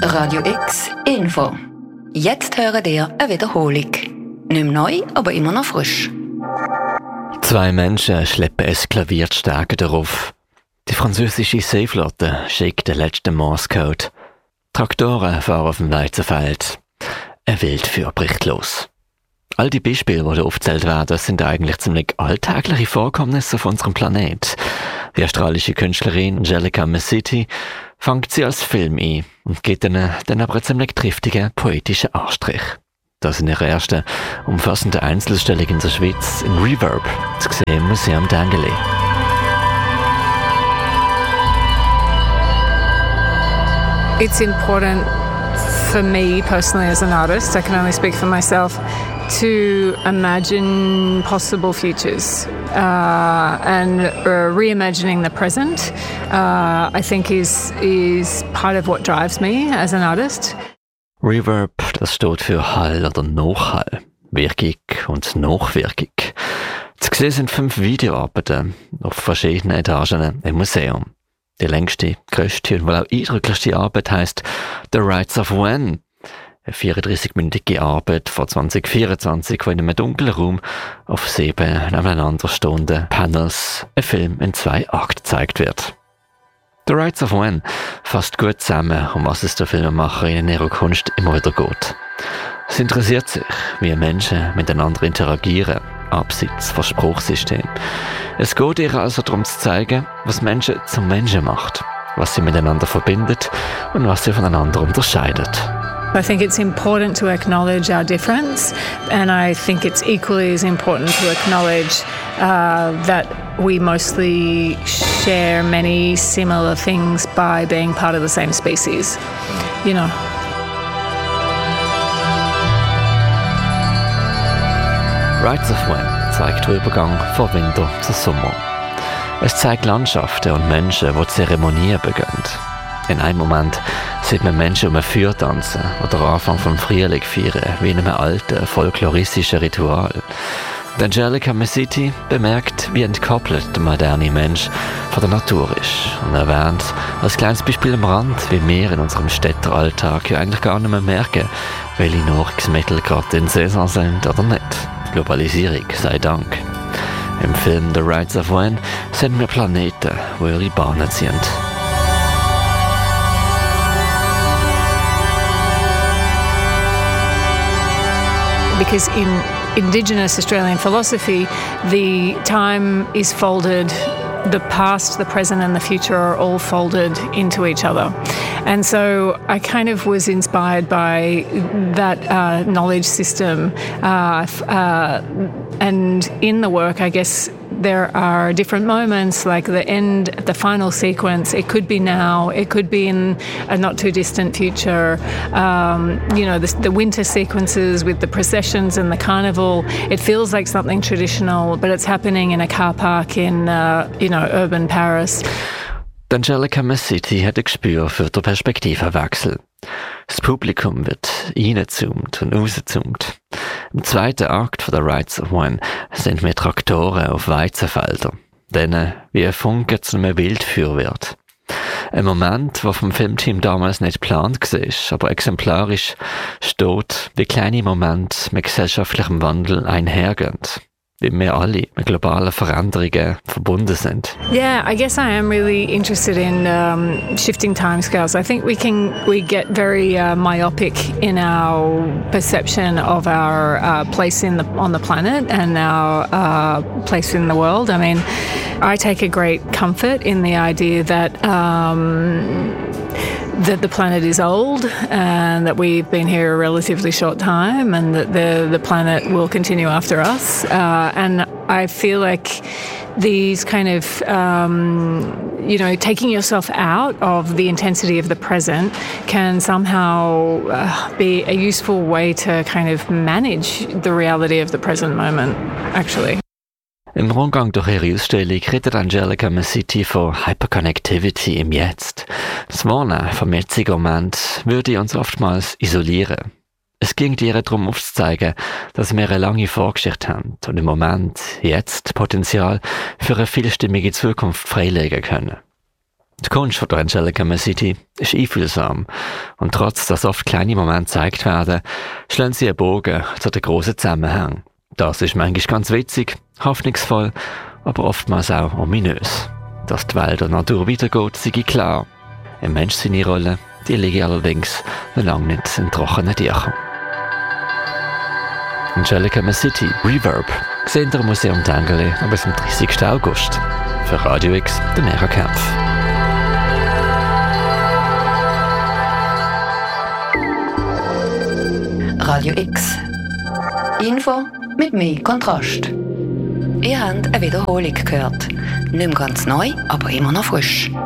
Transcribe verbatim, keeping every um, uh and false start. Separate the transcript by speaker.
Speaker 1: Radio X Info. Jetzt hören ihr eine Wiederholung. Nicht mehr neu, aber immer noch frisch.
Speaker 2: Zwei Menschen schleppen esklaviert darauf. Die französische Seeflotte schickt den letzten Morse-Code. Traktoren fahren auf dem Weizenfeld. Ein Wildführer bricht los. All die Beispiele, die hier aufgezählt werden, sind eigentlich ziemlich alltägliche Vorkommnisse auf unserem Planet. Die australische Künstlerin Angelica Messiti fängt sie als Film ein und gibt ihnen dann aber einen ziemlich triftigen poetischen Anstrich. Das in ihrer ersten umfassenden Einzelausstellung in der Schweiz in Reverb zu sehen im Museum d'Angely.
Speaker 3: It's important for me personally as an artist, I can only speak for myself, to imagine possible futures uh, and uh, reimagining the present uh, I think is, is part of what drives me as an artist.
Speaker 2: Reverb, das steht für Hall oder Nachhall, Wirkung und Nachwirkung. Zu sehen sind fünf Videoarbeiten auf verschiedenen Etagen im Museum. Die längste, grösste und wohl auch eindrücklichste Arbeit heisst The Rights of When. Eine vierunddreißig-minütige Arbeit von zwanzig vierundzwanzig, wo in einem dunklen Raum auf sieben nebeneinander stehenden Panels ein Film in zwei Akten gezeigt wird. The Rights of When fasst gut zusammen, um was es der Filmemacher in ihrer Kunst immer wieder geht. Es interessiert sich, wie Menschen miteinander interagieren, abseits von Spruchsystemen. Es geht ihr also darum zu zeigen, was Menschen zum Menschen macht, was sie miteinander verbindet und was sie voneinander unterscheidet.
Speaker 3: I think it's important to acknowledge our difference, and I think it's equally as important to acknowledge uh, that we mostly share many similar things by being part of the same species, you know.
Speaker 2: Rights of When zeigt den Übergang von Winter zu Sommer. Es zeigt Landschaften und Menschen, die Zeremonien beginnen. In einem Moment sieht man Menschen um ein Feuer tanzen oder Anfang vom Frühling feiern, wie in einem alten, folkloristischen Ritual. Und Angelica Messiti bemerkt, wie entkoppelt der moderne Mensch von der Natur ist und erwähnt als kleines Beispiel am Rand, wie wir in unserem Städteralltag ja eigentlich gar nicht mehr merken, welche Nahrungsmittel gerade in Saison sind oder nicht. Globalisierung sei Dank. Im Film The Rights of When sind wir Planeten, die ihre Bahnen ziehen.
Speaker 3: Because in Indigenous Australian philosophy, the time is folded, the past, the present and the future are all folded into each other. And so I kind of was inspired by that uh, knowledge system. Uh, uh, and in the work, I guess, there are different moments, like the end, the final sequence. It could be now, it could be in a not too distant future. Um, you know, the, the winter sequences with the processions and the carnival. It feels like something traditional, but it's happening in a car park in, uh, you know, urban Paris.
Speaker 2: Angelica Messiti hat ein Gespür für den Perspektivenwechsel. Das Publikum wird reingezoomt und rausgezoomt. Im zweiten Akt von The Rights of When sind wir Traktoren auf Weizenfeldern, denen wie ein Funke zu einem Wildfeuer wird. Ein Moment, der vom Filmteam damals nicht geplant war, aber exemplarisch steht, wie kleine Momente mit gesellschaftlichem Wandel einhergehen. Wie wir alle mit globalen Veränderungen verbunden sind.
Speaker 3: Yeah, I guess I am really interested in um, shifting timescales. I think we can we get very uh, myopic in our perception of our uh, place in the on the planet and our uh, place in the world. I mean, I take a great comfort in the idea that um, that the planet is old and that we've been here a relatively short time and that the the planet will continue after us. Uh, and I feel like these kind of, um, you know, taking yourself out of the intensity of the present can somehow uh, be a useful way to kind of manage the reality of the present moment, actually.
Speaker 2: Im Rundgang durch ihre Ausstellung redet Angelica Messiti von Hyperconnectivity im Jetzt. Das Warnen vom jetzigen Moment würde uns oftmals isolieren. Es ging ihr darum aufzuzeigen, dass wir eine lange Vorgeschichte haben und im Moment, jetzt, Potenzial für eine vielstimmige Zukunft freilegen können. Die Kunst von der Angelica Masiti ist einfühlsam und trotz, dass oft kleine Momente gezeigt werden, schlagen sie einen Bogen zu den grossen Zusammenhängen. Das ist manchmal ganz witzig, hoffnungsvoll, aber oftmals auch ominös. Dass die Welt der Natur weitergeht, sei klar. Im Mensch seine Rolle, die liegen allerdings noch lange nicht in trockenen Tüchern. Angelica Masiti, Reverb, gesehen im Museum Tengeli bis zum dreißigsten August. Für Radio X, der Mera Kempf.
Speaker 1: Radio X. Info mit mehr Kontrast. Ihr habt eine Wiederholung gehört. Nicht mehr ganz neu, aber immer noch frisch.